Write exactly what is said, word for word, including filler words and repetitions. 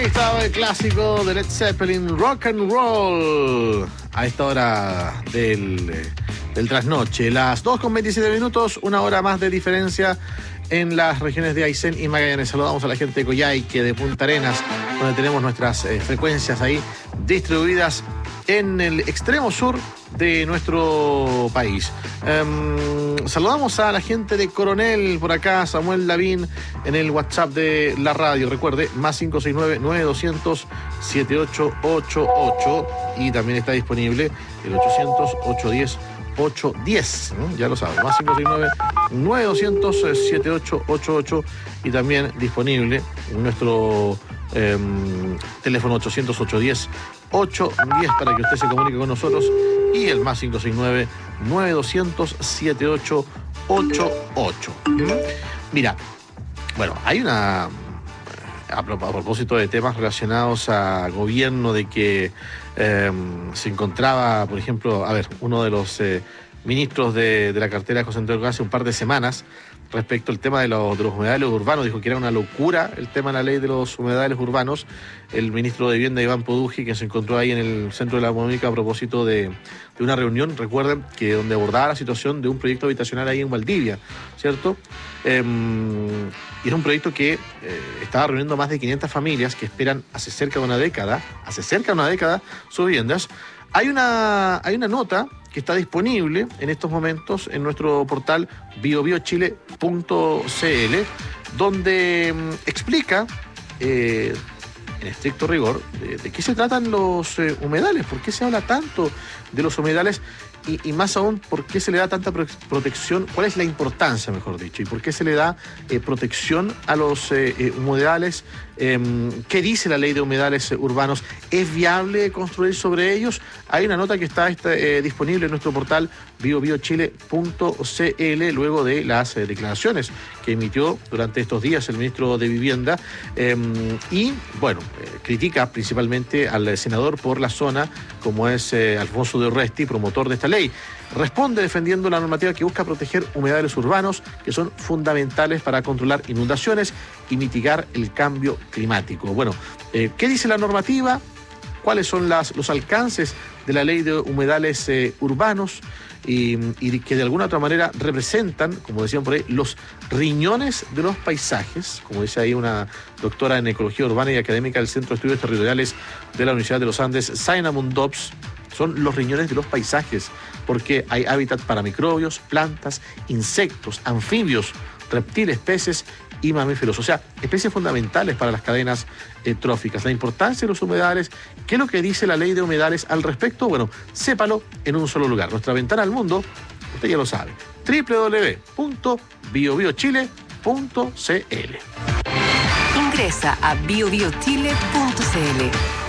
Ahí estaba el clásico de Led Zeppelin, Rock and Roll, a esta hora del, del trasnoche. Las dos con veintisiete minutos, una hora más de diferencia en las regiones de Aysén y Magallanes. Saludamos a la gente de Coyhaique, de Punta Arenas, donde tenemos nuestras eh, frecuencias ahí distribuidas en el extremo sur de nuestro país. Um, saludamos a la gente de Coronel por acá, Samuel Lavín, en el WhatsApp de la radio. Recuerde, más cinco seis nueve, nueve dos cero cero, siete ocho ocho ocho, y también está disponible el ochocientos, ochocientos diez, ochocientos diez, ¿no? Ya lo saben, más cinco seis nueve, nueve dos cero cero, siete ocho ocho ocho, y también disponible en nuestro eh, teléfono ochocientos, ochocientos diez, ochocientos diez para que usted se comunique con nosotros, y el más cinco seis nueve, nueve dos cero cero, siete ocho ocho ocho. Mira, bueno, hay una, a propósito de temas relacionados a gobierno, de que eh, se encontraba, por ejemplo, a ver, uno de los eh, ministros de, de la cartera de José Antonio hace un par de semanas, respecto al tema de los, de los humedales urbanos, dijo que era una locura el tema de la ley de los humedales urbanos. El ministro de Vivienda, Iván Podujii, que se encontró ahí en el centro de la Mónica a propósito de, de una reunión, recuerden, que donde abordaba la situación de un proyecto habitacional ahí en Valdivia, ¿cierto? Eh, y es un proyecto que eh, estaba reuniendo más de quinientas familias que esperan hace cerca de una década, hace cerca de una década, sus viviendas. Hay una, hay una nota que está disponible en estos momentos en nuestro portal bio bio chile punto c l, donde mmm, explica, eh, en estricto rigor, de, de qué se tratan los eh, humedales, por qué se habla tanto de los humedales, y, y más aún, por qué se le da tanta pro- protección, cuál es la importancia, mejor dicho, y por qué se le da eh, protección a los eh, eh, humedales. Eh, ¿Qué dice la ley de humedales eh, urbanos? ¿Es viable construir sobre ellos? Hay una nota que está, está eh, disponible en nuestro portal bio bio chile punto c l, luego de las eh, declaraciones que emitió durante estos días el ministro de Vivienda, eh, y, bueno, eh, critica principalmente al senador por la zona, como es eh, Alfonso de Orresti, promotor de esta ley. Responde defendiendo la normativa que busca proteger humedales urbanos, que son fundamentales para controlar inundaciones y mitigar el cambio climático. Bueno, eh, ¿qué dice la normativa? ¿Cuáles son las, los alcances de la ley de humedales eh, urbanos? Y, y que de alguna otra manera representan, como decían por ahí, los riñones de los paisajes, como dice ahí una doctora en ecología urbana y académica del Centro de Estudios Territoriales de la Universidad de los Andes, Zaina Mundops. Son los riñones de los paisajes, porque hay hábitat para microbios, plantas, insectos, anfibios, reptiles, peces y mamíferos, o sea, especies fundamentales para las cadenas eh, tróficas. La importancia de los humedales, ¿qué es lo que dice la ley de humedales al respecto? Bueno, sépalo en un solo lugar. Nuestra ventana al mundo, usted ya lo sabe, doble u doble u doble u punto bio bio chile punto c l. Ingresa a bio bio chile punto c l.